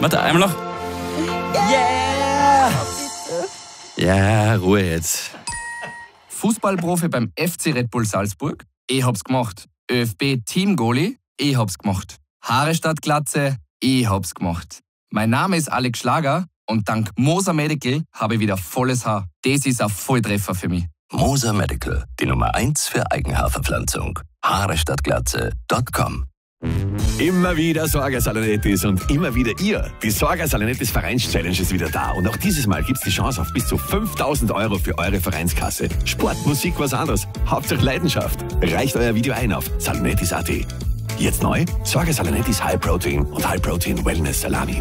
Warte, einmal noch. Yeah! Ja, Ruhe jetzt. Fußballprofi beim FC Red Bull Salzburg? Ich hab's gemacht. ÖFB-Team-Goalie? Ich hab's gemacht. Haare statt Glatze? Ich hab's gemacht. Mein Name ist Alex Schlager und dank Moser Medical habe ich wieder volles Haar. Das ist ein Volltreffer für mich. Moser Medical, die Nummer 1 für Eigenhaarverpflanzung. Haare statt Glatze.com. Immer wieder Sorge-Salonettis und immer wieder ihr. Die Sorge-Salonettis Vereins-Challenge ist wieder da. Und auch dieses Mal gibt's die Chance auf bis zu 5.000 € für eure Vereinskasse. Sport, Musik, was anderes. Hauptsache Leidenschaft. Reicht euer Video ein auf salonettis.at. Jetzt neu? Sorge-Salonettis High Protein und High Protein Wellness Salami.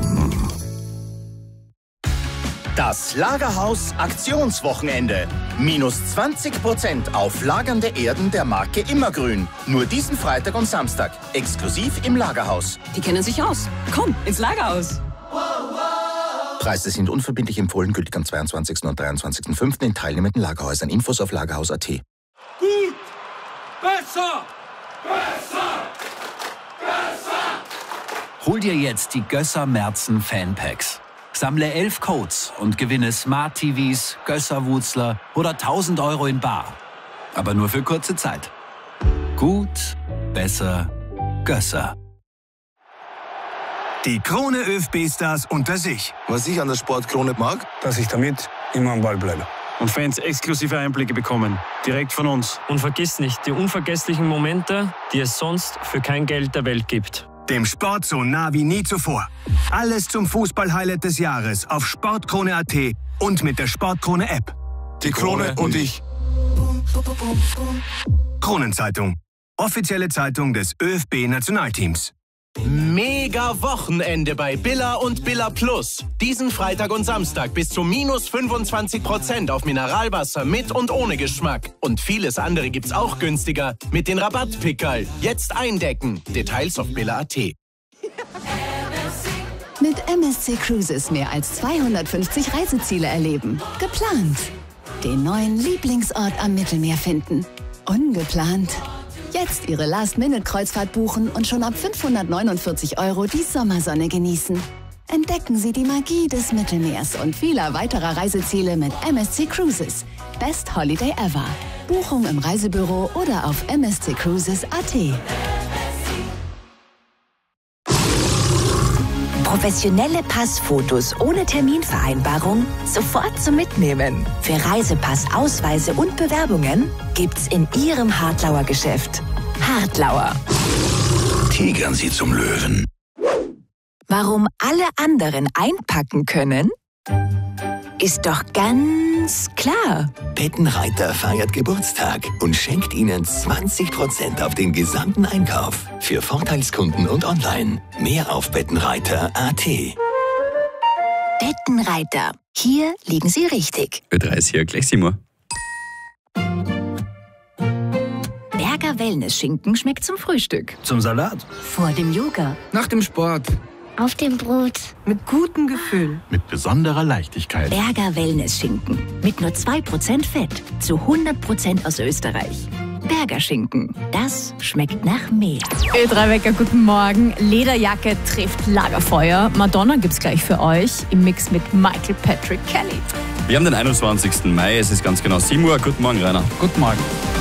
Das Lagerhaus Aktionswochenende. Minus 20% auf lagernde Erden der Marke Immergrün. Nur diesen Freitag und Samstag. Exklusiv im Lagerhaus. Die kennen sich aus. Komm, ins Lagerhaus. Preise sind unverbindlich empfohlen, gültig am 22. und 23.05. in teilnehmenden Lagerhäusern. Infos auf lagerhaus.at. Gut! Besser! Besser! Besser! Hol dir jetzt die Gösser Merzen Fanpacks. Sammle 11 Codes und gewinne Smart TVs, Gösser-Wutzler oder 1.000 € in bar. Aber nur für kurze Zeit. Gut, besser, Gösser. Die Krone ÖFB-Stars unter sich. Was ich an der Sportkrone mag, dass ich damit immer am Ball bleibe. Und Fans exklusive Einblicke bekommen. Direkt von uns. Und vergiss nicht die unvergesslichen Momente, die es sonst für kein Geld der Welt gibt. Dem Sport so nah wie nie zuvor. Alles zum Fußball-Highlight des Jahres auf sportkrone.at und mit der Sportkrone-App. Die Krone und ich. Kronenzeitung. Offizielle Zeitung des ÖFB-Nationalteams. Mega Wochenende bei Billa und Billa Plus. Diesen Freitag und Samstag bis zu minus 25% auf Mineralwasser mit und ohne Geschmack. Und vieles andere gibt's auch günstiger mit den Rabattpickerl. Jetzt eindecken. Details auf billa.at. Mit MSC Cruises mehr als 250 Reiseziele erleben. Geplant. Den neuen Lieblingsort am Mittelmeer finden. Ungeplant. Jetzt Ihre Last-Minute-Kreuzfahrt buchen und schon ab 549 € die Sommersonne genießen. Entdecken Sie die Magie des Mittelmeers und vieler weiterer Reiseziele mit MSC Cruises. Best Holiday ever. Buchung im Reisebüro oder auf msccruises.at. Professionelle Passfotos ohne Terminvereinbarung sofort zum Mitnehmen. Für Reisepass, Ausweise und Bewerbungen gibt's in Ihrem Hartlauer Geschäft. Hartlauer. Tigern Sie zum Löwen. Warum alle anderen einpacken können, ist doch ganz klar. Bettenreiter feiert Geburtstag und schenkt Ihnen 20% auf den gesamten Einkauf. Für Vorteilskunden und online. Mehr auf bettenreiter.at. Bettenreiter. Hier liegen Sie richtig. Ö3 ist hier gleich 7 Uhr. Berger Wellness-Schinken schmeckt zum Frühstück. Zum Salat. Vor dem Yoga. Nach dem Sport. Auf dem Brot. Mit gutem Gefühl. Mit besonderer Leichtigkeit. Berger Wellness-Schinken. Mit nur 2% Fett. Zu 100% aus Österreich. Berger Schinken. Das schmeckt nach mehr. Ö3-Wecker, guten Morgen. Lederjacke trifft Lagerfeuer. Madonna gibt's gleich für euch im Mix mit Michael Patrick Kelly. Wir haben den 21. Mai, es ist ganz genau 7 Uhr. Guten Morgen, Rainer. Guten Morgen.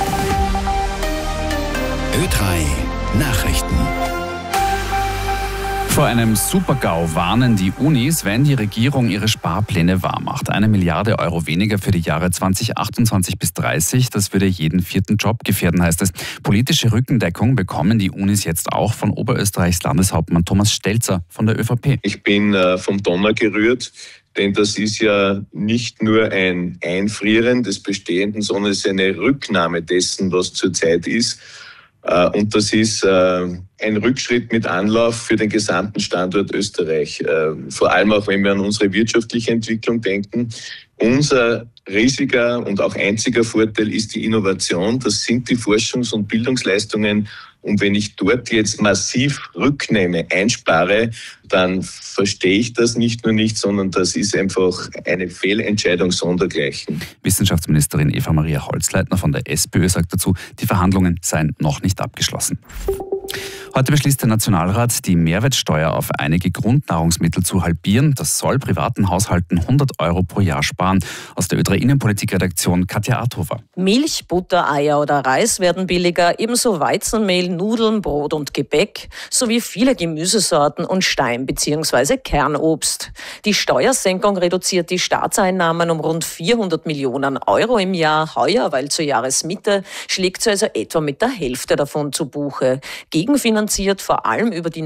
Ö3 Nachrichten. Vor einem Super-GAU warnen die Unis, wenn die Regierung ihre Sparpläne wahrmacht. 1 Milliarde € weniger für die Jahre 2028 bis 30. Das würde jeden 4. Job gefährden, heißt es. Politische Rückendeckung bekommen die Unis jetzt auch von Oberösterreichs Landeshauptmann Thomas Stelzer von der ÖVP. Ich bin vom Donner gerührt, denn das ist ja nicht nur ein Einfrieren des Bestehenden, sondern es ist eine Rücknahme dessen, was zurzeit ist. Und das ist ein Rückschritt mit Anlauf für den gesamten Standort Österreich. Vor allem auch, wenn wir an unsere wirtschaftliche Entwicklung denken. Unser riesiger und auch einziger Vorteil ist die Innovation. Das sind die Forschungs- und Bildungsleistungen. Und wenn ich dort jetzt massiv rücknehme, einspare, dann verstehe ich das nicht nur nicht, sondern das ist einfach eine Fehlentscheidung sondergleichen. Wissenschaftsministerin Eva Maria Holzleitner von der SPÖ sagt dazu, die Verhandlungen seien noch nicht abgeschlossen. Heute beschließt der Nationalrat, die Mehrwertsteuer auf einige Grundnahrungsmittel zu halbieren. Das soll privaten Haushalten 100 € pro Jahr sparen. Aus der Ö3 Innenpolitikredaktion Katja Arthofer. Milch, Butter, Eier oder Reis werden billiger, ebenso Weizenmehl, Nudeln, Brot und Gebäck sowie viele Gemüsesorten und Stein- bzw. Kernobst. Die Steuersenkung reduziert die Staatseinnahmen um rund 400 Millionen € im Jahr. Heuer, weil zur Jahresmitte, schlägt sie also etwa mit der Hälfte davon zu Buche. Gegenfinanziert vor allem über die